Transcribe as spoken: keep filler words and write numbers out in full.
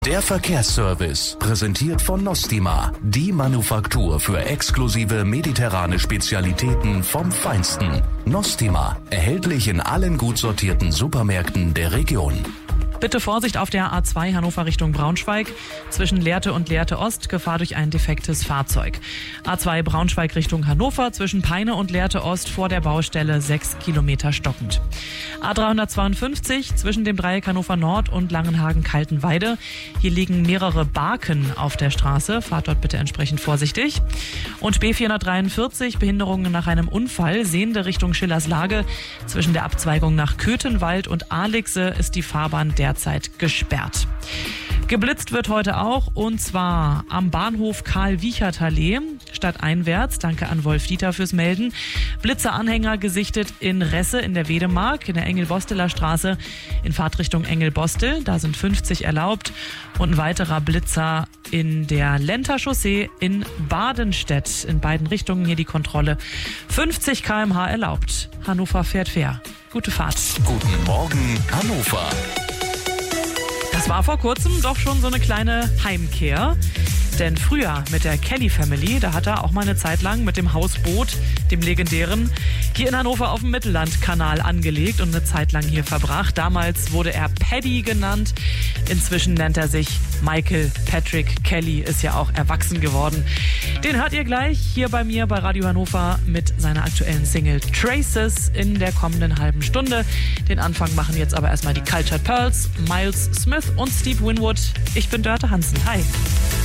Der Verkehrsservice, präsentiert von Nostima, die Manufaktur für exklusive mediterrane Spezialitäten vom Feinsten. Nostima, erhältlich in allen gut sortierten Supermärkten der Region. Bitte Vorsicht auf der A zwei Hannover Richtung Braunschweig. Zwischen Lehrte und Lehrte Ost Gefahr durch ein defektes Fahrzeug. A zwei Braunschweig Richtung Hannover zwischen Peine und Lehrte Ost vor der Baustelle sechs Kilometer stockend. A dreihundertzweiundfünfzig zwischen dem Dreieck Hannover Nord und Langenhagen-Kaltenweide. Hier liegen mehrere Barken auf der Straße. Fahrt dort bitte entsprechend vorsichtig. Und B vierhundertdreiundvierzig Behinderungen nach einem Unfall. Sehende Richtung Schillerslage. Zwischen der Abzweigung nach Köthenwald und Alixe ist die Fahrbahn der Derzeit gesperrt. Geblitzt wird heute auch, und zwar am Bahnhof Karl-Wiechert-Allee, stadteinwärts. Danke an Wolf Dieter fürs Melden. Blitzeranhänger gesichtet in Resse in der Wedemark, in der Engel-Bosteler Straße in Fahrtrichtung Engel-Bostel. Da sind fünfzig erlaubt. Und ein weiterer Blitzer in der Lenter Chaussee in Badenstedt. In beiden Richtungen hier die Kontrolle. fünfzig Kilometer pro Stunde erlaubt. Hannover fährt fair. Gute Fahrt. Guten Morgen, Hannover. Das war vor kurzem doch schon so eine kleine Heimkehr. Denn früher mit der Kelly Family, da hat er auch mal eine Zeit lang mit dem Hausboot, dem legendären, hier in Hannover auf dem Mittellandkanal angelegt und eine Zeit lang hier verbracht. Damals wurde er Paddy genannt. Inzwischen nennt er sich Michael Patrick Kelly, ist ja auch erwachsen geworden. Den hört ihr gleich hier bei mir bei Radio Hannover mit seiner aktuellen Single Traces in der kommenden halben Stunde. Den Anfang machen jetzt aber erstmal die Cultured Pearls, Miles Smith und Steve Winwood. Ich bin Dörte Hansen. Hi.